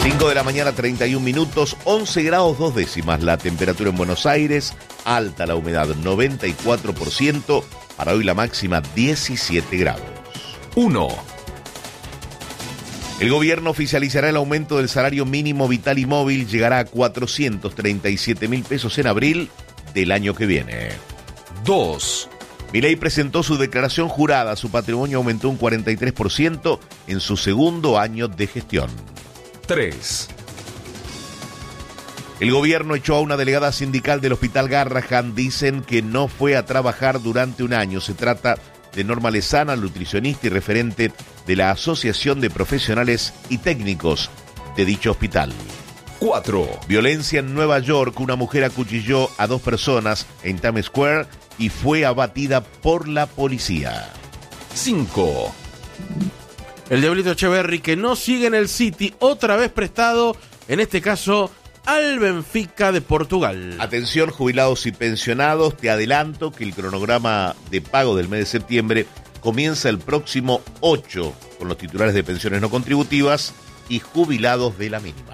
5 de la mañana, 31 minutos, 11 grados 2 décimas la temperatura en Buenos Aires, alta la humedad, 94%, para hoy la máxima 17 grados. 1. El gobierno oficializará el aumento del salario mínimo vital y móvil, llegará a 437.000 pesos en abril del año que viene. 2. Milei presentó su declaración jurada, su patrimonio aumentó un 43% en su segundo año de gestión. 3. El gobierno echó a una delegada sindical del Hospital Garrahan, dicen que no fue a trabajar durante un año. Se trata de Norma Lezana, nutricionista y referente de la Asociación de Profesionales y Técnicos de dicho hospital. 4. Violencia en Nueva York, una mujer acuchilló a 2 personas en Times Square y fue abatida por la policía. 5. El Diablito Echeverri, que no sigue en el City, otra vez prestado, en este caso al Benfica de Portugal. Atención, jubilados y pensionados, te adelanto que el cronograma de pago del mes de septiembre comienza el próximo 8 con los titulares de pensiones no contributivas y jubilados de la mínima.